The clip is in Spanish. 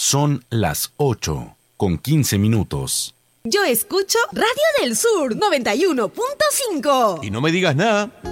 Son las 8:15. Yo escucho Radio del Sur 91.5. Y no me digas nada.